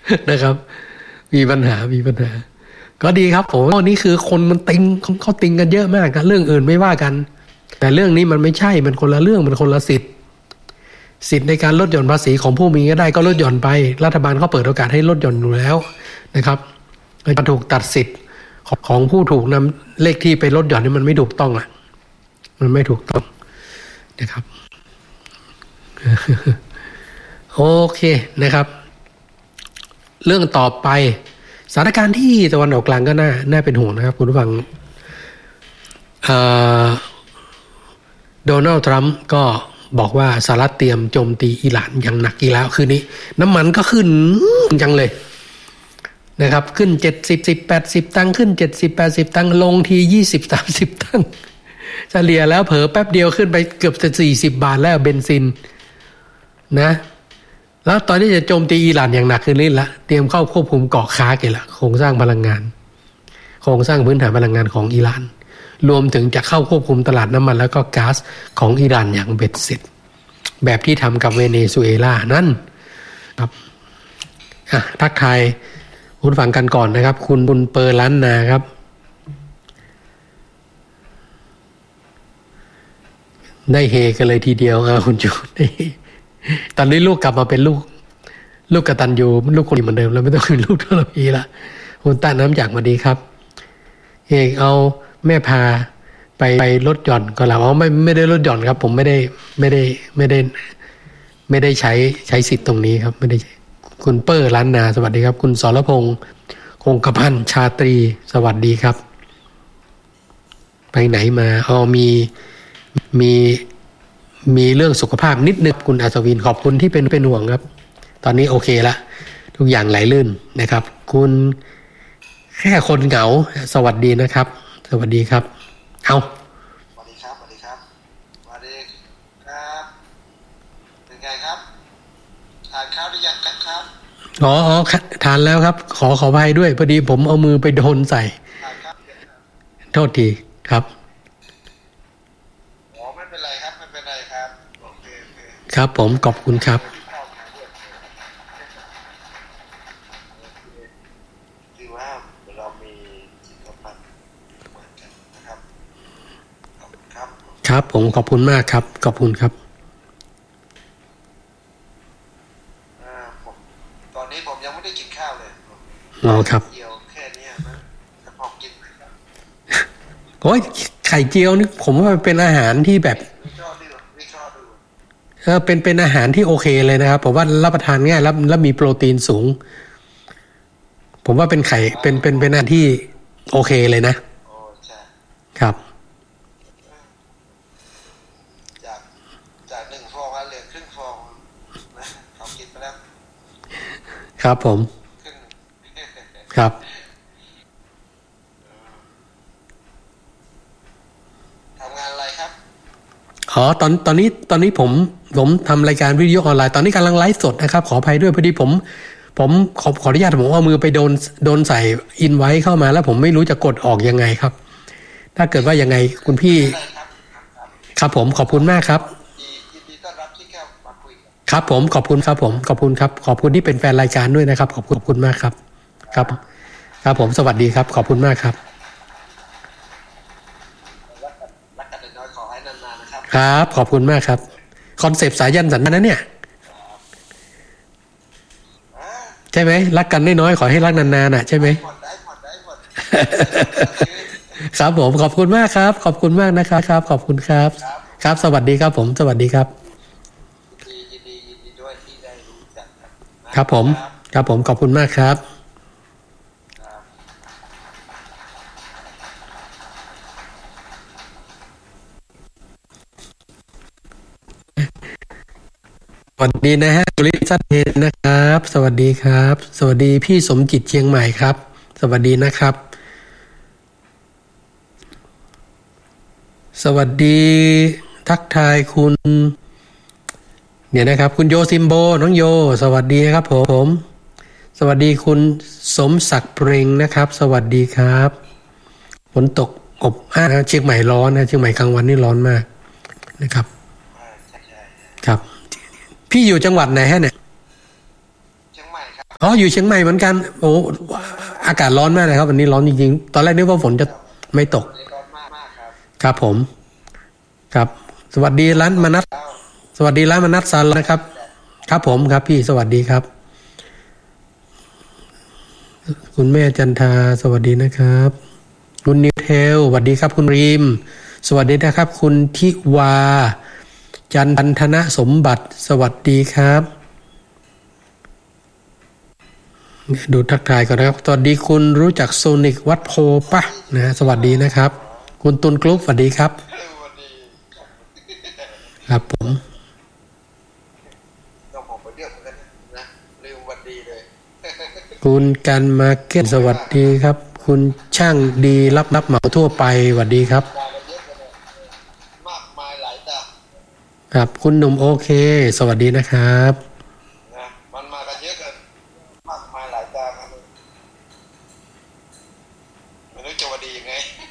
นะครับมีปัญหาก็ดีครับผมวันนี้คือคนมันติงเขาติงกันเยอะมากกันเรื่องอื่นไม่ว่ากันแต่เรื่องนี้มันไม่ใช่มันคนละเรื่องมันคนละสิทธิ์ในการลดหย่อนภาษีของผู้มีก็ได้ก็ลดหย่อนไปรัฐบาลเขาเปิดโอกาสให้ลดหย่อนอยู่แล้วนะครับการถูกตัดสิทธิ์ของผู้ถูกนำเลขที่ไปลดหย่อนนี่มันไม่ถูกต้องอ่ะมันไม่ถูกต้องนะครับโอเคนะครับเรื่องต่อไปสถานการณ์ที่ตะวันออกกลางก็น่าเป็นห่วงนะครับคุณผู้ฟังโดนัลด์ทรัมป์ก็บอกว่าสหรัฐเตรียมโจมตีอิหร่านอย่างหนักอีกแล้วคืนนี้น้ำมันก็ขึ้นจังเลยนะครับขึ้น70-80ตังค์ขึ้น70-80ตังค์ลงที20-30ตังค์เฉลี่ยแล้วเผลอแป๊บเดียวขึ้นไปเกือบจะ40บาทแล้วเบนซินนะแล้วตอนนี้จะโจมตีอิหร่านอย่างหนักขึ้นนี่ละเตรียมเข้าควบคุมเกาะค้าเกละโครงสร้างพลังงานโครงสร้างพื้นฐานพลังงานของอิหร่านรวมถึงจะเข้าควบคุมตลาดน้ำมันแล้วก็ก๊าซของอิหร่านอย่างเบ็ดเสร็จแบบที่ทำกับเวเนซุเอลานั่นครับทักทายคุณฟังกันก่อนนะครับคุณบุญเปอร์ล้านนาครับได้เฮกันเลยทีเดียวคุณจูนตอนนี้ลูกกลับมาเป็นลูกกตัญญูลูกคนดีเหมือนเดิมแล้วไม่ต้องเป็นลูกทรพีละคุณต้าน้ำจากมาดีครับเอกเอาแม่พาไปลดหย่อนก็แล้วไม่ได้ลดหย่อนครับผมไม่ได้ใช้สิทธิ์ตรงนี้ครับไม่ได้คุณเปอร์ล้านนาสวัสดีครับคุณสรพงษ์คงกระพันชาตรีสวัสดีครับไปไหนมามีเรื่องสุขภาพนิดนึงคุณอัศวินขอบคุณที่เป็นห่วงครับตอนนี้โอเคละทุกอย่างไหลลื่นนะครับคุณแค่คนเหงาสวัสดีนะครับสวัสดีครับสวัสดีครับเป็นไงครับทานข้าวหรือยังครับอ๋อทานแล้วครับขออภัยด้วยพอดีผมเอามือไปโดนใส่โทษทีครับไม่เป็นไรครับโอเคครับผมขอบคุณครับคือว่าเรามีจิตสัมพันธ์เหมือนกันนะครับขอบคุณครับผมขอบคุณมากครับขอบคุณครับตอนนี้ผมยังไม่ได้กินข้าวเลยครับเดียวแค่นี้นะจะพอกินไหมครับโอ้ยไข่เจียวนี่ผมว่าเป็นอาหารที่แบบเป็นอาหารที่โอเคเลยนะครับผมว่ารับประทานง่ายแล้วมีโปรตีนสูงผมว่าเป็นไข่เป็นอาหารที่โอเคเลยนะครับจาก1ฟองเหลือครึ่งฟองนะเขากินไปแล้วครับผมครับทำงานอะไรครับตอนนี้ผมทำรายการวิดีโอออนไลน์ตอนนี้กำลังไลฟ์สดนะครับขออภัยด้วยพอดีผมขออนุญาตผมเอามือไปโดนใส่อินไว้เข้ามาแล้วผมไม่รู้จะกดออกยังไงครับถ้าเกิดว่ายังไงคุณพี่ครับผมขอบคุณมากครับยินดีต้อนรับที่เข้ามาคุยครับผมขอบคุณครับผมขอบคุณครับขอบคุณที่เป็นแฟนรายการด้วยนะครับขอบคุณมากครับครับผมสวัสดีครับขอบคุณมากครับรักกันน้อยขอให้นานๆนะครับครับขอบคุณมากครับคอนเซปต์สายันสันนะเนี่ยใช่ไหมรักกันน้อยๆขอให้รักนานๆน่ะใช่ไหมครับผมขอบคุณมากครับขอบคุณมากนะครับขอบคุณครับครับสวัสดีครับผมสวัสดีครับยินดีด้วยที่ได้รู้จักครับผมขอบคุณมากครับสวัสดีนะฮะจุลิชัดเทนนะครับสวัสดีครับสวัสดีพี่สมจิตเชียงใหม่ครับสวัสดีนะครับสวัสดีทักทายคุณเนี่ยนะครับคุณโยซิมโบน้องโยสวัสดีครับผมสวัสดีคุณสมศักดิ์เปร่งนะครับสวัสดีครับฝนตกอบอ้าวเชียงใหม่ร้อนนะเชียงใหม่กลางวันนี่ร้อนมากนะครับครับพี่อยู่จังหวัดไหนฮะเนี่ยเชียงใหม่ครับอ๋ออยู่เชียงใหม่เหมือนกันโอ้อากาศร้อนมากเลยครับวันนี้ร้อนจริงๆตอนแรกนึกว่าฝนจะไม่ตกร้อนมากมากครับครับผมครับสวัสดีร้านมนัสสวัสดีร้านมนัสซาลนะครับครับผมครับพี่สวัสดีครับคุณแม่จันทาสวัสดีนะครับคุณนิวเทลสวัสดีครับคุณรีมสวัสดีนะครับคุณทิวาจันทนะสมบัติสวัสดีครับดูทักทายก่อนนะครับสวัสดีคุณรู้จักโซนิกวัดโพปะนะสวัสดีนะครับคุณตุลกรุ๊ปสวัสดีครับครับผมต้องมองไปเรื่องเหมือนกันนะลืมวันดีเลยคุณการมาเก็ตสวัสดีครับคุณช่างดีรับเหมาทั่วไปสวัสดีครับมากมายหลายตาครับคุณหนุ่มโอเคสวัสดีนะครับนะมันมากันเยอะกันมากมายหลายตาครับไม่รู้จะวันดียังไง